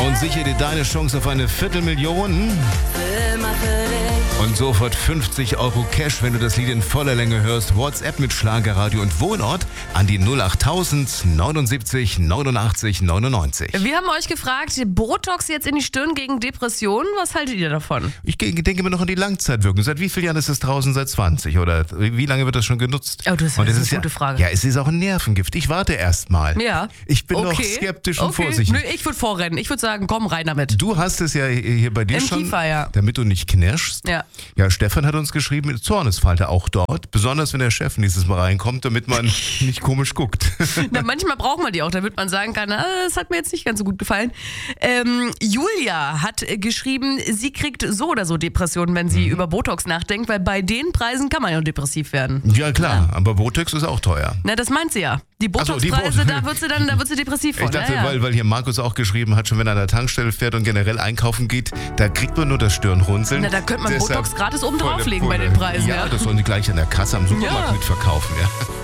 Und sichere dir deine Chance auf eine Viertelmillion. Und sofort 50 € Cash, wenn du das Lied in voller Länge hörst. WhatsApp mit Schlagerradio und Wohnort an die 08000 79 89 99. Wir haben euch gefragt, Botox jetzt in die Stirn gegen Depressionen, was haltet ihr davon? Ich denke immer noch an die Langzeitwirkung. Seit wie vielen Jahren ist das draußen? Seit 20 oder wie lange wird das schon genutzt? Oh, das ist eine gute Frage. Ja, es ist auch ein Nervengift. Ich warte erst mal. Ja. Ich bin noch skeptisch und vorsichtig. Nö, ich würde vorrennen. Ich würde sagen, komm, rein damit. Du hast es ja hier bei dir Im schon, Kiefer, ja. damit du nicht knirschst. Ja. Ja, Stefan hat uns geschrieben, Zornesfalte auch dort. Besonders wenn der Chef nächstes Mal reinkommt, damit man nicht komisch guckt. Na, manchmal braucht man die auch, damit man sagen kann, das hat mir jetzt nicht ganz so gut gefallen. Julia hat geschrieben, sie kriegt so oder so Depressionen, wenn sie über Botox nachdenkt, weil bei den Preisen kann man ja depressiv werden. Ja klar, aber Botox ist auch teuer. Na, das meint sie ja. Die Ach so, Botox-Preise, da wird sie depressiv von. Ich dachte, weil hier Markus auch geschrieben hat, schon wenn er an der Tankstelle fährt und generell einkaufen geht, da kriegt man nur das Stirnrunzeln. Na, da könnte man Deshalb Botox gratis oben volle drauflegen bei Pulle. den Preisen. Ja, das sollen die gleich an der Kasse am Supermarkt mitverkaufen. Ja.